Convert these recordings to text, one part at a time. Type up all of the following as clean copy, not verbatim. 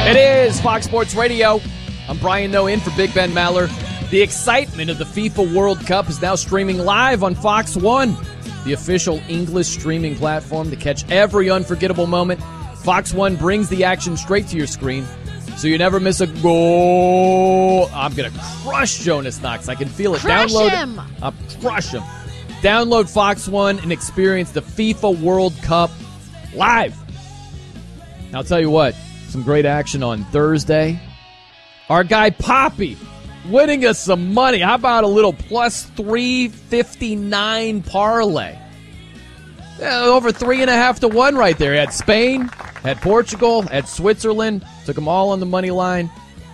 It is Fox Sports Radio. I'm Brian Noe in for Big Ben Maller. The excitement of the FIFA World Cup is now streaming live on Fox One, the official English streaming platform to catch every unforgettable moment. Fox One brings the action straight to your screen, so you never miss a goal. I'm going to crush Jonas Knox. I can feel it. Crush him. I'll crush him. Download Fox One and experience the FIFA World Cup live. I'll tell you what, some great action on Thursday. Our guy Poppy winning us some money. How about a little plus 359 parlay? Yeah, over 3.5 to 1 right there. Had Spain, had Portugal, had Switzerland. Took them all on the money line.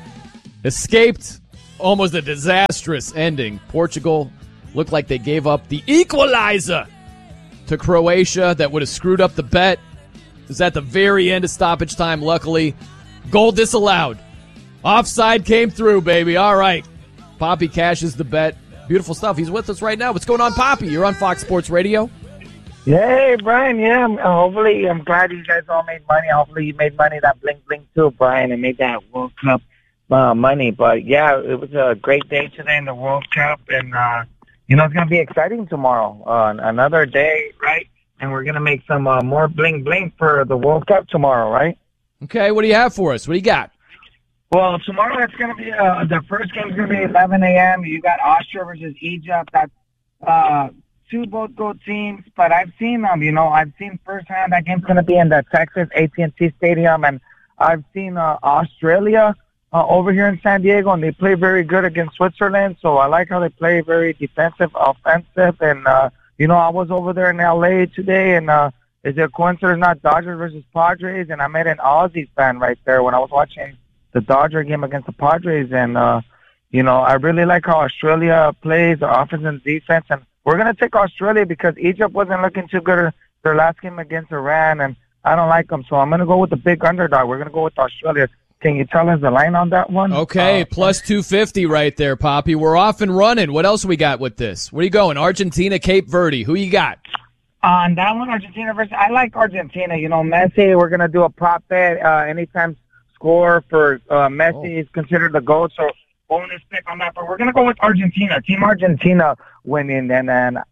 Escaped almost a disastrous ending. Portugal looked like they gave up the equalizer to Croatia that would have screwed up the bet. It was at the very end of stoppage time, luckily. Goal disallowed. Offside came through, baby. All right. Poppy cashes the bet. Beautiful stuff. He's with us right now. What's going on, Poppy? You're on Fox Sports Radio. Hey, Brian. Yeah, hopefully, I'm glad you guys all made money. Hopefully you made money that bling bling too, Brian, and made that World Cup money. But, yeah, it was a great day today in the World Cup. And, it's going to be exciting tomorrow. Another day, right? And we're going to make some more bling bling for the World Cup tomorrow, right? Okay, what do you have for us? What do you got? Well, tomorrow it's going to be the first game is going to be 11 a.m. You got Austria versus Egypt. That's two both good teams, but I've seen them. I've seen firsthand that game's going to be in the Texas AT&T Stadium, and I've seen Australia over here in San Diego, and they play very good against Switzerland. So I like how they play very defensive, offensive, and I was over there in L.A. today, and is it a coincidence not Dodgers versus Padres? And I met an Aussie fan right there when I was watching the Dodger game against the Padres, and I really like how Australia plays, the offense and defense, and we're going to take Australia because Egypt wasn't looking too good their last game against Iran, and I don't like them, so I'm going to go with the big underdog. We're going to go with Australia. Can you tell us the line on that one? Okay, plus 250 right there, Poppy. We're off and running. What else we got with this? Where are you going? Argentina, Cape Verde. Who you got? On that one, Argentina versus, I like Argentina. Messi, we're going to do a prop bet anytime score for Messi is considered the GOAT, so bonus pick on that. But we're going to go with Argentina. Team Argentina winning, and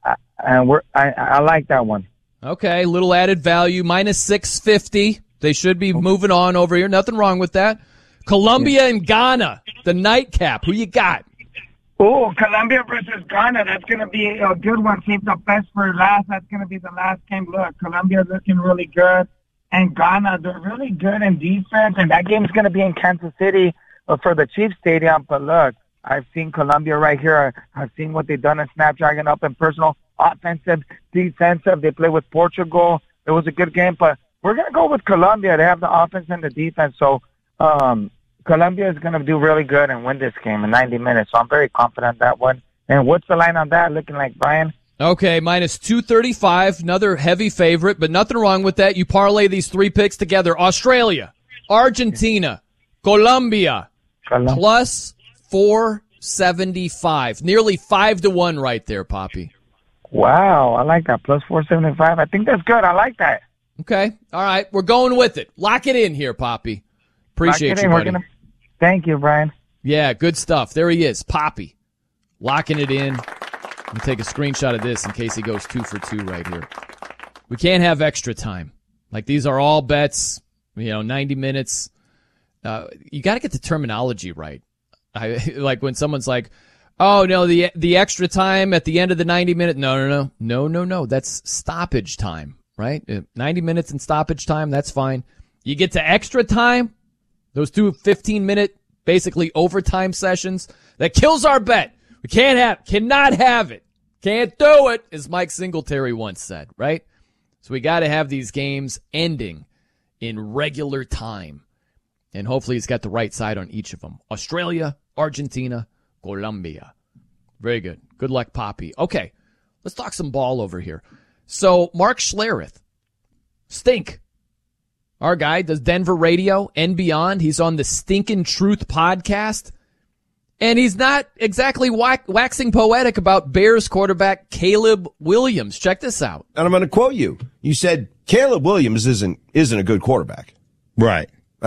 I like that one. Okay, little added value, minus 650. They should be moving on over here. Nothing wrong with that. Colombia and Ghana, the nightcap. Who you got? Oh, Colombia versus Ghana. That's going to be a good one. Save the best for last. That's going to be the last game. Look, Colombia looking really good. And Ghana, they're really good in defense. And that game is going to be in Kansas City for the Chiefs Stadium. But look, I've seen Colombia right here. I've seen what they've done in Snapdragon up in personal, offensive, defensive. They play with Portugal. It was a good game. But we're going to go with Colombia. They have the offense and the defense. So Colombia is going to do really good and win this game in 90 minutes. So I'm very confident that one. And what's the line on that looking like, Brian? Okay, minus 235, another heavy favorite, but nothing wrong with that. You parlay these three picks together. Australia, Argentina, Colombia, plus 475. Nearly 5 to 1 right there, Poppy. Wow, I like that. Plus 475. I think that's good. I like that. Okay, all right. We're going with it. Lock it in here, Poppy. Appreciate you, buddy. Thank you, Brian. Yeah, good stuff. There he is, Poppy. Locking it in. I'm going to take a screenshot of this in case he goes 2 for 2 right here. We can't have extra time. Like, these are all bets, 90 minutes. You got to get the terminology right. Like when someone's like, oh, no, the extra time at the end of the 90 minute. No. That's stoppage time, right? 90 minutes and stoppage time, that's fine. You get to extra time, those 2 15-minute, basically overtime sessions, that kills our bet. We cannot have it. Can't do it, as Mike Singletary once said, right? So we got to have these games ending in regular time. And hopefully he's got the right side on each of them. Australia, Argentina, Colombia. Very good. Good luck, Poppy. Okay, let's talk some ball over here. So Mark Schlereth, Stink. Our guy does Denver radio and beyond. He's on the Stinkin' Truth podcast. And he's not exactly waxing poetic about Bears quarterback Caleb Williams. Check this out. And I'm going to quote you. You said Caleb Williams isn't a good quarterback. Right. And I went,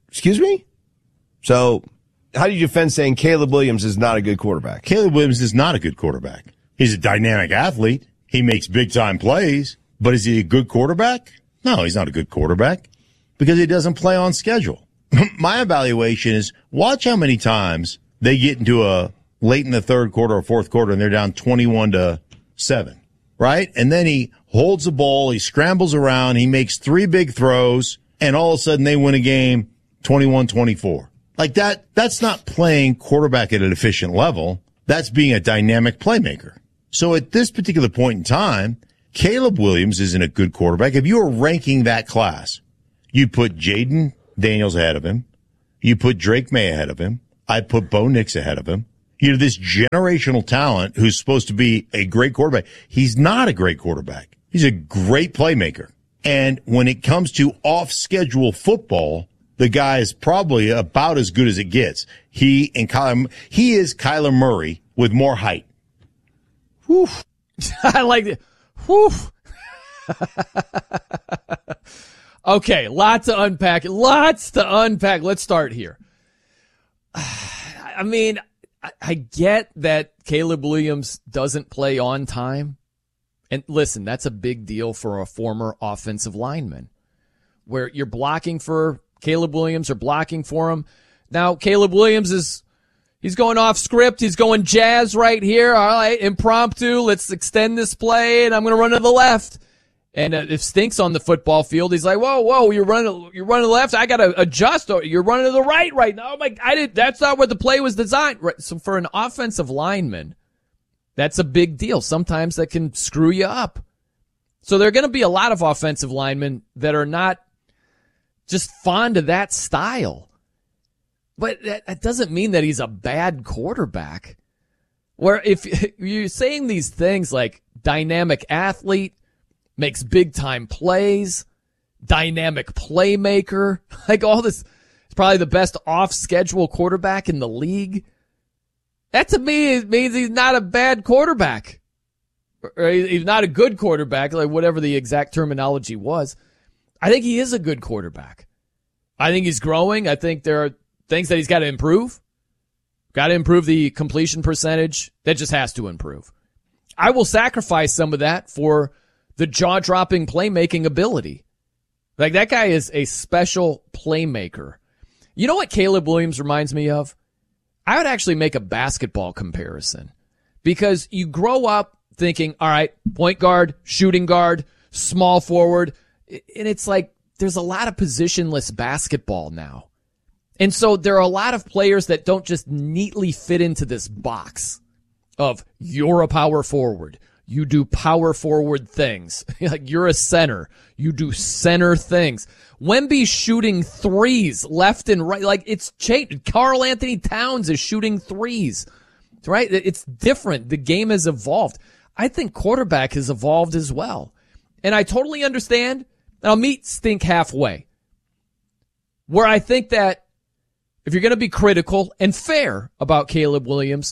Excuse me? So how do you defend saying Caleb Williams is not a good quarterback? Caleb Williams is not a good quarterback. He's a dynamic athlete. He makes big-time plays. But is he a good quarterback? No, he's not a good quarterback because he doesn't play on schedule. My evaluation is watch how many times they get into a late in the third quarter or fourth quarter and they're down 21-7, right? And then he holds the ball, he scrambles around, he makes 3 big throws, and all of a sudden they win a game 21-24. Like that's not playing quarterback at an efficient level. That's being a dynamic playmaker. So at this particular point in time, Caleb Williams isn't a good quarterback. If you were ranking that class, you'd put Jaden Daniels ahead of him. You put Drake May ahead of him. I'd put Bo Nix ahead of him. You know, this generational talent who's supposed to be a great quarterback. He's not a great quarterback. He's a great playmaker. And when it comes to off-schedule football, the guy is probably about as good as it gets. He is Kyler Murray with more height. Whew. I like it. Whew. Okay, lots to unpack. Let's start here. I mean, I get that Caleb Williams doesn't play on time. And listen, that's a big deal for a former offensive lineman where you're blocking for Caleb Williams or blocking for him. Now, Caleb Williams he's going off script. He's going jazz right here. All right, impromptu. Let's extend this play, and I'm going to run to the left. And if Stink's on the football field, he's like, whoa, you're running to the left. I got to adjust. You're running to the right now. That's not what the play was designed. Right. So for an offensive lineman, that's a big deal. Sometimes that can screw you up. So there are going to be a lot of offensive linemen that are not just fond of that style. But that doesn't mean that he's a bad quarterback. Where if you're saying these things like dynamic athlete, makes big-time plays, dynamic playmaker, like all this, is probably the best off-schedule quarterback in the league. That to me means he's not a bad quarterback. Or he's not a good quarterback, like whatever the exact terminology was. I think he is a good quarterback. I think he's growing. I think there are things that he's got to improve. Got to improve the completion percentage. That just has to improve. I will sacrifice some of that for the jaw-dropping playmaking ability. Like, that guy is a special playmaker. You know what Caleb Williams reminds me of? I would actually make a basketball comparison. Because you grow up thinking, all right, point guard, shooting guard, small forward. And it's like, there's a lot of positionless basketball now. And so there are a lot of players that don't just neatly fit into this box of you're a power forward. You do power forward things. Like you're a center. You do center things. Wemby's shooting threes left and right. Like it's changed. Karl Anthony Towns is shooting threes. Right? It's different. The game has evolved. I think quarterback has evolved as well. And I totally understand. And I'll meet Stink halfway. Where I think that if you're going to be critical and fair about Caleb Williams,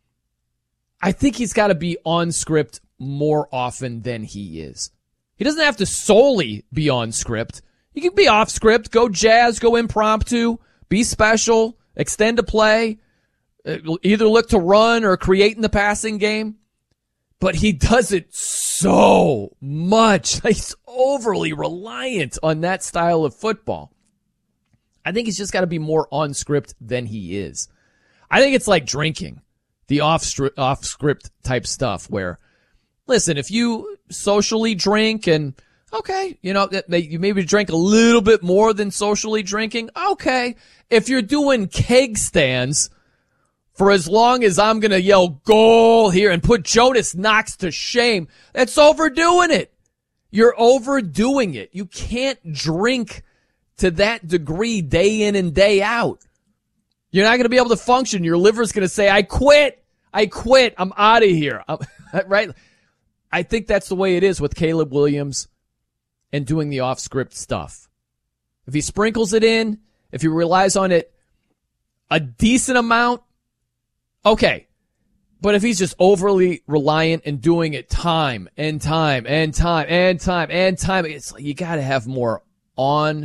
I think he's got to be on script more often than he is. He doesn't have to solely be on script. He can be off script, go jazz, go impromptu, be special, extend a play, either look to run or create in the passing game. But he does it so much. He's overly reliant on that style of football. I think he's just got to be more on script than he is. I think it's like drinking, the off script type stuff where, listen, if you socially drink and, okay, you maybe drink a little bit more than socially drinking, okay. If you're doing keg stands for as long as I'm going to yell goal here and put Jonas Knox to shame, that's overdoing it. You're overdoing it. You can't drink to that degree day in and day out. You're not going to be able to function. Your liver's going to say, I quit. I'm out of here. Right? I think that's the way it is with Caleb Williams and doing the off-script stuff. If he sprinkles it in, if he relies on it a decent amount, okay. But if he's just overly reliant and doing it time and time and time and time and time, it's like you got to have more on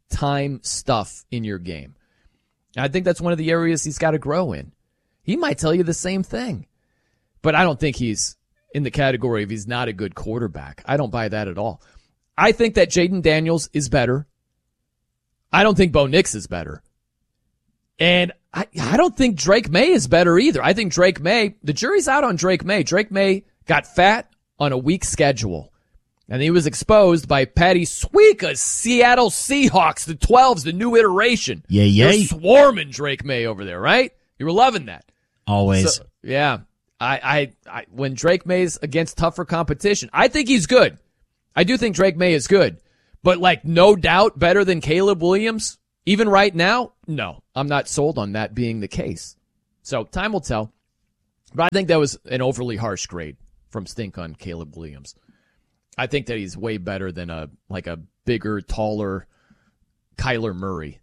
time stuff in your game. I think that's one of the areas he's got to grow in. He might tell you the same thing, but I don't think he's in the category of he's not a good quarterback. I don't buy that at all. I think that Jaden Daniels is better. I don't think Bo Nix is better. And I don't think Drake May is better either. I think Drake May, the jury's out on Drake May. Drake May got fat on a weak schedule. And he was exposed by Patty Suika's Seattle Seahawks, the 12s, the new iteration. They're swarming Drake May over there, right? You were loving that. Always. So, yeah. I when Drake May's against tougher competition, I think he's good. I do think Drake May is good. But like no doubt better than Caleb Williams, even right now? No, I'm not sold on that being the case. So time will tell. But I think that was an overly harsh grade from Stink on Caleb Williams. I think that he's way better than a bigger, taller Kyler Murray.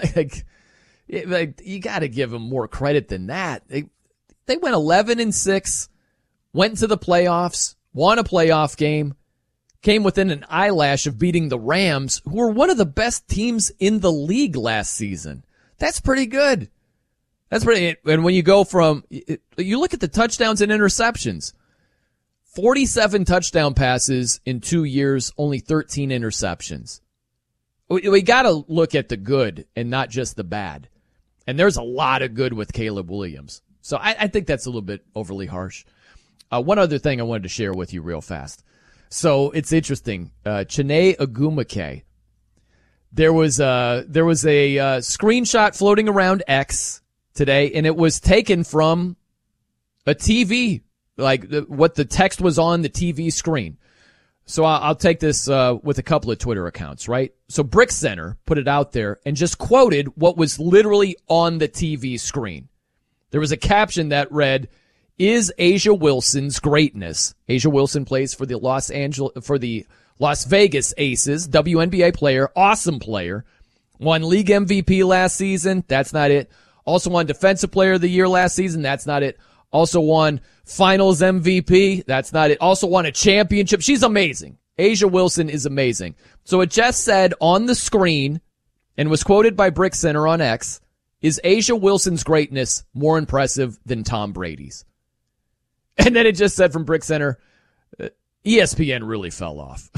You got to give him more credit than that. They went 11-6, went into the playoffs, won a playoff game, came within an eyelash of beating the Rams, who were one of the best teams in the league last season. That's pretty good. And when you go from, you look at the touchdowns and interceptions. 47 touchdown passes in 2 years, only 13 interceptions. We got to look at the good and not just the bad. And there's a lot of good with Caleb Williams. So I think that's a little bit overly harsh. One other thing I wanted to share with you real fast. So it's interesting. Chiney Ogwumike. There was a screenshot floating around X today, and it was taken from a TV, like what the text was on the TV screen. So I'll take this with a couple of Twitter accounts, right? So Brick Center put it out there and just quoted what was literally on the TV screen. There was a caption that read, "Is A'ja Wilson's greatness?" A'ja Wilson plays for the Las Vegas Aces, WNBA player, awesome player. Won league MVP last season. That's not it. Also won Defensive Player of the Year last season. That's not it. Also won Finals MVP. That's not it. Also won a championship. She's amazing. A'ja Wilson is amazing. So it just said on the screen and was quoted by Brick Center on X, "Is A'ja Wilson's greatness more impressive than Tom Brady's?" And then it just said from Brick Center, ESPN really fell off.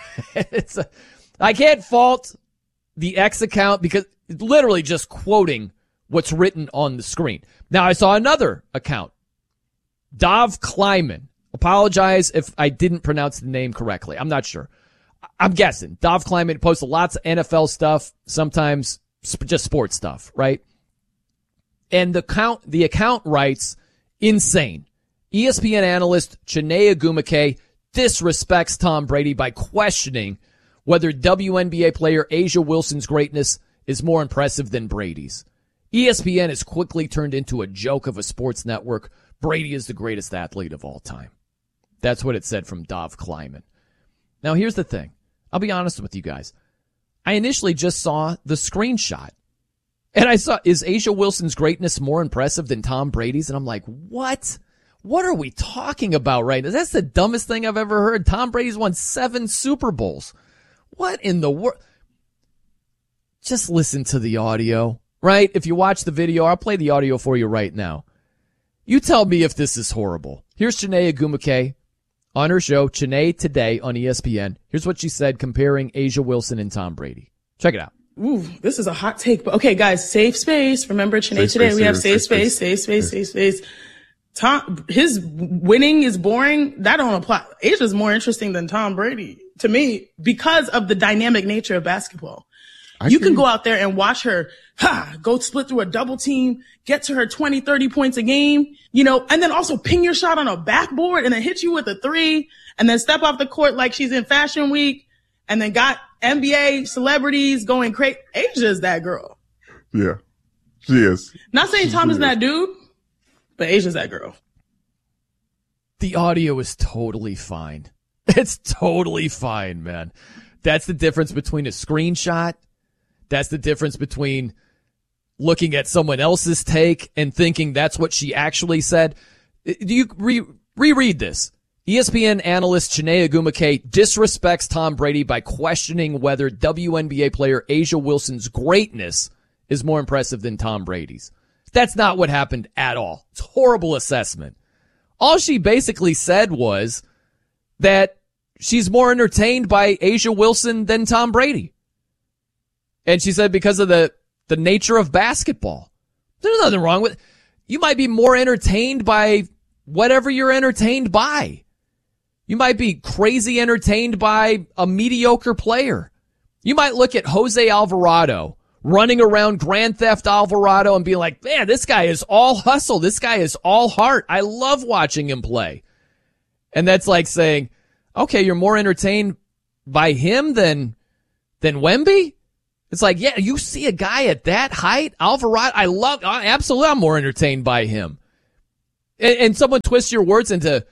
I can't fault the X account because it's literally just quoting what's written on the screen. Now, I saw another account, Dov Kleiman. Apologize if I didn't pronounce the name correctly. I'm not sure. I'm guessing. Dov Kleiman posts lots of NFL stuff, sometimes just sports stuff, right? And the account writes, insane. ESPN analyst Chiney Ogwumike disrespects Tom Brady by questioning whether WNBA player A'ja Wilson's greatness is more impressive than Brady's. ESPN has quickly turned into a joke of a sports network. Brady is the greatest athlete of all time. That's what it said from Dov Kleiman. Now, here's the thing. I'll be honest with you guys. I initially just saw the screenshot. And I saw, is A'ja Wilson's greatness more impressive than Tom Brady's? And I'm like, what? What are we talking about right now? That's the dumbest thing I've ever heard. Tom Brady's won 7 Super Bowls. What in the world? Just listen to the audio, right? If you watch the video, I'll play the audio for you right now. You tell me if this is horrible. Here's Chiney Ogwumike on her show, Chiney Today on ESPN. Here's what she said comparing A'ja Wilson and Tom Brady. Check it out. Ooh, this is a hot take. But okay, guys, safe space. Remember, Chiney Today, we have safe space. Tom, his winning is boring. That don't apply. A'ja's more interesting than Tom Brady to me because of the dynamic nature of basketball. You can go out there and watch her, go split through a double team, get to her 20, 30 points a game, and then also ping your shot on a backboard and then hit you with a 3 and then step off the court like she's in Fashion Week and then got NBA celebrities going crazy. A'ja's that girl. Yeah, she is. Not saying Tom is that dude, but A'ja's that girl. The audio is totally fine. It's totally fine, man. That's the difference between a screenshot. That's the difference between looking at someone else's take and thinking that's what she actually said. Do you reread this? ESPN analyst Chiney Ogwumike disrespects Tom Brady by questioning whether WNBA player A'ja Wilson's greatness is more impressive than Tom Brady's. That's not what happened at all. It's a horrible assessment. All she basically said was that she's more entertained by A'ja Wilson than Tom Brady. And she said because of the nature of basketball. There's nothing wrong with it. You might be more entertained by whatever you're entertained by. You might be crazy entertained by a mediocre player. You might look at Jose Alvarado running around Grand Theft Alvarado and be like, man, this guy is all hustle. This guy is all heart. I love watching him play. And that's like saying, okay, you're more entertained by him than Wemby? It's like, yeah, you see a guy at that height, Alvarado, absolutely, I'm more entertained by him. And someone twists your words into,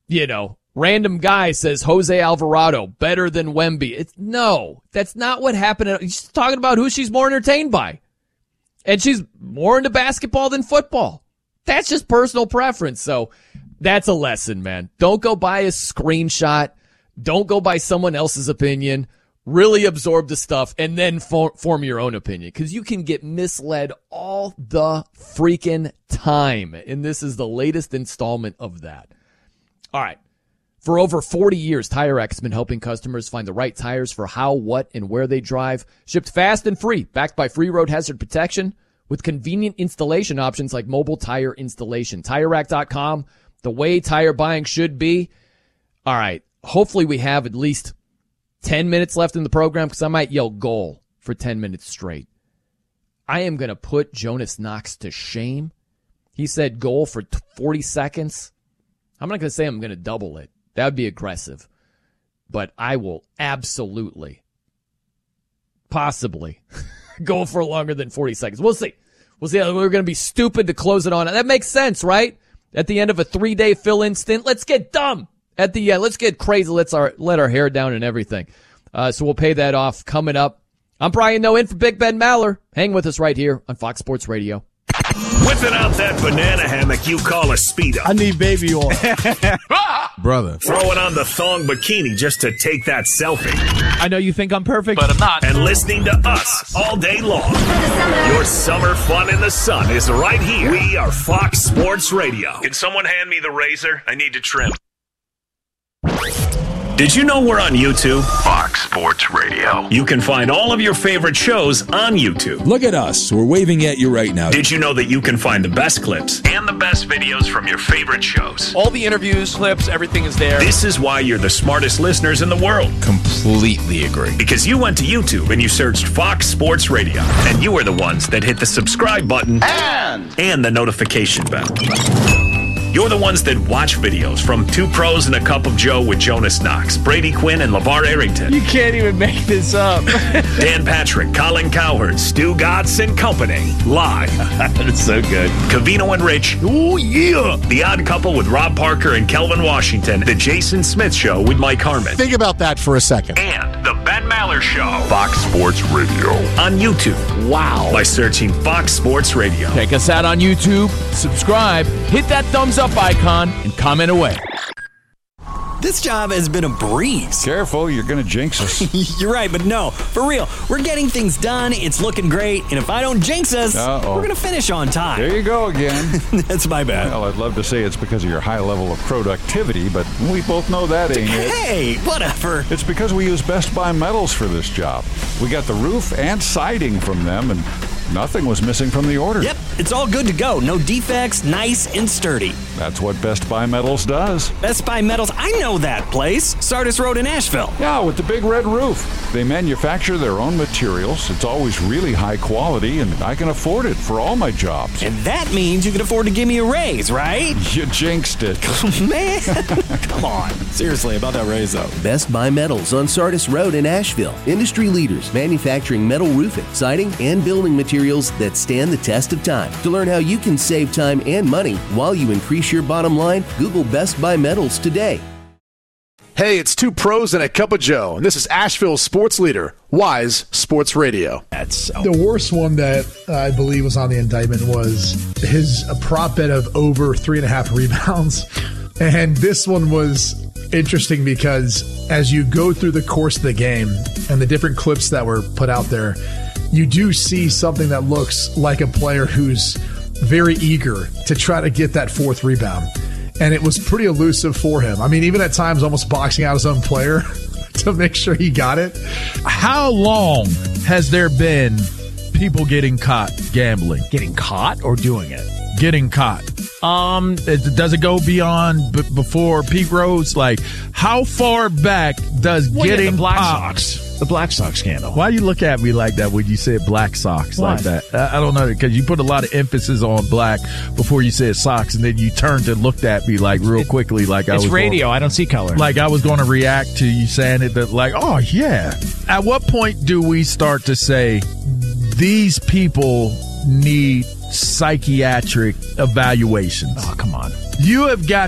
random guy says Jose Alvarado better than Wemby. No, that's not what happened. She's talking about who she's more entertained by. And she's more into basketball than football. That's just personal preference. So that's a lesson, man. Don't go by a screenshot. Don't go by someone else's opinion. Really absorb the stuff and then form your own opinion, because you can get misled all the freaking time. And this is the latest installment of that. All right. For over 40 years, TireRack has been helping customers find the right tires for how, what, and where they drive. Shipped fast and free, backed by free road hazard protection with convenient installation options like mobile tire installation. TireRack.com, the way tire buying should be. All right. Hopefully we have at least 10 minutes left in the program, because I might yell goal for 10 minutes straight. I am going to put Jonas Knox to shame. He said goal for 40 seconds. I'm not going to say I'm going to double it. That would be aggressive. But I will absolutely, possibly, go for longer than 40 seconds. We'll see. We're going to be stupid to close it on. That makes sense, right? At the end of a 3-day fill-in stint, let's get dumb. At the end, let's get crazy. Let our hair down and everything. So we'll pay that off coming up. I'm Brian Noe in for Big Ben Maller. Hang with us right here on Fox Sports Radio. Whipping out that banana hammock you call a Speedo. I need baby oil. Brother. Throwing on the thong bikini just to take that selfie. I know you think I'm perfect, but I'm not. And listening to us all day long. Your summer fun in the sun is right here. We are Fox Sports Radio. Can someone hand me the razor? I need to trim. Did you know we're on YouTube? Fox Sports Radio. You can find all of your favorite shows on YouTube. Look at us. We're waving at you right now. Did you know that you can find the best clips and the best videos from your favorite shows? All the interviews, clips, everything is there. This is why you're the smartest listeners in the world. Completely agree. Because you went to YouTube and you searched Fox Sports Radio. And you are the ones that hit the subscribe button and the notification bell. You're the ones that watch videos from Two Pros and a Cup of Joe with Jonas Knox, Brady Quinn, and LeVar Arrington. You can't even make this up. Dan Patrick, Colin Cowherd, Stu Gatz and Company. Live. That's so good. Covino and Rich. Oh, yeah. The Odd Couple with Rob Parker and Kelvin Washington. The Jason Smith Show with Mike Harmon. Think about that for a second. And the Ben Maller Show. Fox Sports Radio. On YouTube. Wow. By searching Fox Sports Radio. Check us out on YouTube. Subscribe. Hit that thumbs up icon and comment away. This job has been a breeze. Careful, you're going to jinx us. You're right, but no, for real. We're getting things done. It's looking great. And if I don't jinx us, we're going to finish on time. There you go again. That's my bad. Well, I'd love to say it's because of your high level of productivity, but we both know that ain't it. Hey, whatever. It's because we use Best Buy Metals for this job. We got the roof and siding from them, and nothing was missing from the order. Yep, it's all good to go. No defects, nice and sturdy. That's what Best Buy Metals does. Best Buy Metals, I know that place. Sardis Road in Asheville. Yeah, with the big red roof. They manufacture their own materials. It's always really high quality, and I can afford it for all my jobs. And that means you can afford to give me a raise, right? You jinxed it. Man, come on. Seriously, about that raise, though. Best Buy Metals on Sardis Road in Asheville. Industry leaders manufacturing metal roofing, siding, and building materials that stand the test of time. To learn how you can save time and money while you increase your bottom line, Google Best Buy Metals today. Hey, it's Two Pros and a Cup of Joe, and this is Asheville's sports leader, Wise Sports Radio. The worst one that I believe was on the indictment was his prop bet of over 3.5 rebounds. And this one was interesting because as you go through the course of the game and the different clips that were put out there, you do see something that looks like a player who's very eager to try to get that fourth rebound. And it was pretty elusive for him. I mean, even at times almost boxing out his own player to make sure he got it. How long has there been people getting caught gambling? Getting caught or doing it? Getting caught. Does it go beyond before Pete Rose? Like, how far back does getting the Black popped? Sox. The Black Sox scandal. Why you look at me like that when you said Black Sox like that? I don't know, because you put a lot of emphasis on black before you said Sox, and then you turned and looked at me like real quickly, like it's radio. I don't see color. Like I was going to react to you saying it. That like, oh yeah. At what point do we start to say these people need psychiatric evaluations? Oh, come on. You have got